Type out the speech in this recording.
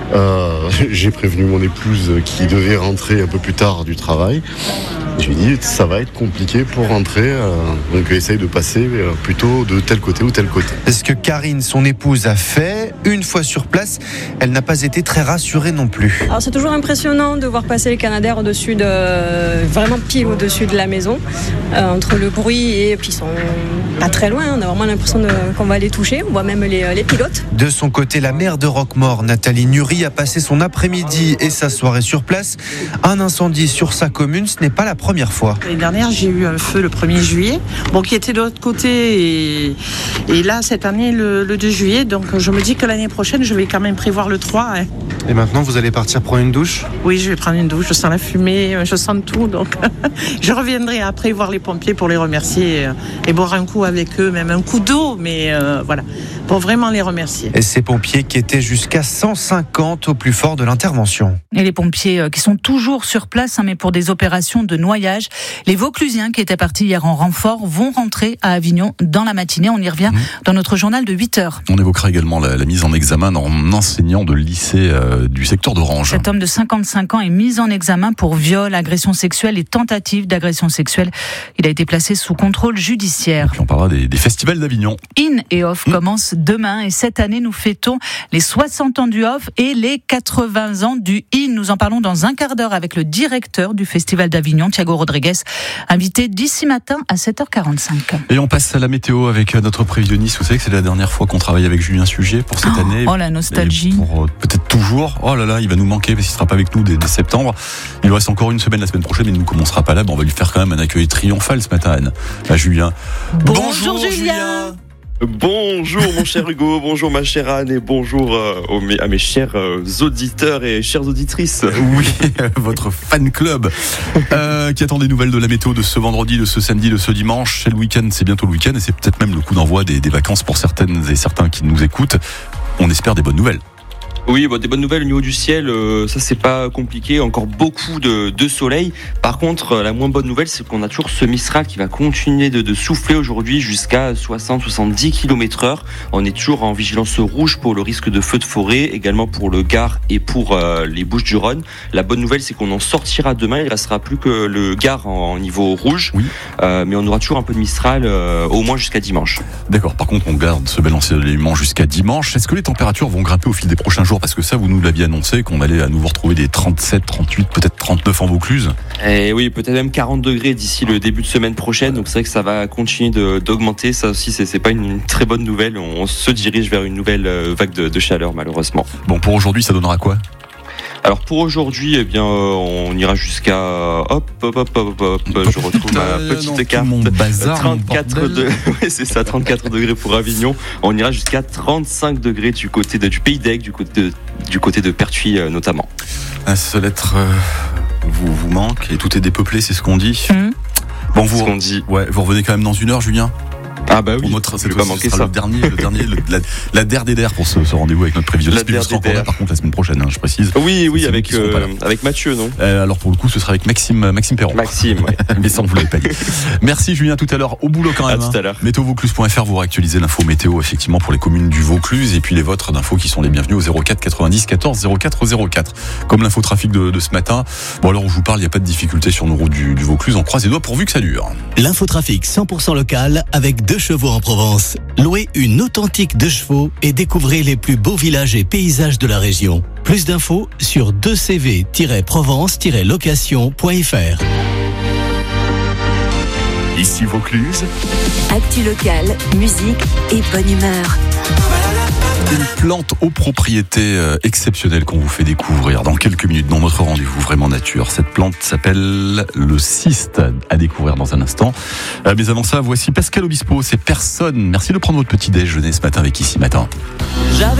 J'ai prévenu mon épouse qui devait rentrer un peu plus tard du travail. Je lui ai dit, ça va être compliqué pour rentrer, donc essaye de passer plutôt de tel côté ou tel côté. C'est ce que Karine, son épouse, a fait. Une fois sur place, elle n'a pas été très rassurée non plus. Alors c'est toujours impressionnant de voir passer les Canadair vraiment pile au-dessus de la maison, entre le bruit et puis ils sont pas très loin, on a vraiment l'impression qu'on va les toucher, on voit même les pilotes. De son côté, la maire de Roquemaure, Nathalie Nury, a passé son après-midi et sa soirée sur place. Un incendie sur sa commune, ce n'est pas la première fois. L'année dernière, j'ai eu un feu le 1er juillet, qui était de l'autre côté, et là, cette année, le 2 juillet, donc je me dis que l'année prochaine, je vais quand même prévoir le 3. Et maintenant, vous allez partir prendre une douche ? Oui, je vais prendre une douche, je sens la fumée, je sens tout, donc je reviendrai après voir les pompiers pour les remercier et boire un coup avec eux, même un coup d'eau, mais voilà, pour vraiment les remercier. Et ces pompiers qui étaient jusqu'à 150 au plus fort de l'intervention. Et les pompiers qui sont toujours sur place, mais pour des opérations de noyage. Les Vauclusiens qui étaient partis hier en renfort vont rentrer à Avignon dans la matinée. On y revient dans notre journal de 8h. On évoquera également la mise en examen d'un enseignant de lycée du secteur d'Orange. Cet homme de 55 ans est mis en examen pour viol, agression sexuelle et tentative d'agression sexuelle. Il a été placé sous contrôle judiciaire. Et puis on parlera des festivals d'Avignon. In et Off commence demain et cette année nous fêtons les 60 ans du Off et les 80 ans du In. Nous en parlons dans un quart d'heure avec le directeur du Festival d'Avignon, Thiago Rodriguez, invité d'ici matin à 7h45. Et on passe à la météo avec notre prévisionniste. Vous savez que c'est la dernière fois qu'on travaille avec Julien Sujet pour cette année. Oh la nostalgie. Et pour peut-être toujours. Oh là là, il va nous manquer parce qu'il ne sera pas avec nous dès septembre. Il nous reste encore une semaine la semaine prochaine, mais il ne commencera pas là. On va lui faire quand même un accueil triomphal ce matin, Anne. À Julien. Bonjour Julien. Bonjour mon cher Hugo, bonjour ma chère Anne et bonjour à mes chers auditeurs et chères auditrices. Oui, votre fan club qui attend des nouvelles de la météo de ce vendredi, de ce samedi, de ce dimanche. C'est le week-end, c'est bientôt le week-end et c'est peut-être même le coup d'envoi des vacances pour certaines et certains qui nous écoutent. On espère des bonnes nouvelles. Oui, des bonnes nouvelles au niveau du ciel, ça c'est pas compliqué, encore beaucoup de soleil. Par contre, la moins bonne nouvelle, c'est qu'on a toujours ce Mistral qui va continuer de souffler aujourd'hui jusqu'à 60-70 km/h. On est toujours en vigilance rouge pour le risque de feu de forêt, également pour le Gard et pour les Bouches-du-Rhône. La bonne nouvelle, c'est qu'on en sortira demain, il restera plus que le Gard en niveau rouge, oui. Mais on aura toujours un peu de Mistral au moins jusqu'à dimanche. D'accord, par contre on garde ce bel ensoleillement jusqu'à dimanche. Est-ce que les températures vont grimper au fil des prochains jours ? Parce que ça, vous nous l'aviez annoncé, qu'on allait à nouveau retrouver des 37, 38, peut-être 39 en Vaucluse. Et oui, peut-être même 40 degrés d'ici le début de semaine prochaine. Donc c'est vrai que ça va continuer d'augmenter. Ça aussi, c'est pas une très bonne nouvelle. On se dirige vers une nouvelle vague de chaleur, malheureusement. Bon, pour aujourd'hui, ça donnera quoi ? Alors pour aujourd'hui, on ira jusqu'à je retrouve ma petite carte. Mon bazar, 34 degrés. Oui, c'est ça, 34 degrés pour Avignon. On ira jusqu'à 35 degrés du côté du Pays d'Aigle, du côté de Pertuis notamment. Un seul être vous manque et tout est dépeuplé, c'est ce qu'on dit. Bon, vous revenez quand même dans une heure, Julien. Ah bah oui, ça ne va pas manquer ça. La der des der pour ce rendez-vous avec notre prévisionniste. Vous serez encore là par contre la semaine prochaine, je précise. Oui, avec Mathieu, non alors pour le coup, ce sera avec Maxime Perron. Maxime, ouais. Mais ça, on vous l'avait pas dit. Merci Julien, tout à l'heure au boulot quand même. À tout à l'heure. Météovaucluse.fr, vous réactualisez l'info météo effectivement pour les communes du Vaucluse et puis les vôtres d'infos qui sont les bienvenus au 04 90 14 04 04. Comme l'info trafic de ce matin. Bon, alors où je vous parle, il n'y a pas de difficulté sur nos routes du Vaucluse. On croise les doigts pourvu que ça dure. L'infotrafic 100% local avec 2 chevaux en Provence. Louez une authentique 2 chevaux et découvrez les plus beaux villages et paysages de la région. Plus d'infos sur 2cv-provence-location.fr. Ici Vaucluse. Actu locale, musique et bonne humeur. Une plante aux propriétés exceptionnelles qu'on vous fait découvrir dans quelques minutes dans notre rendez-vous Vraiment Nature. Cette plante s'appelle le cyste, à découvrir dans un instant. Mais avant ça, voici Pascal Obispo, c'est personne. Merci de prendre votre petit déjeuner ce matin avec Ici Matin.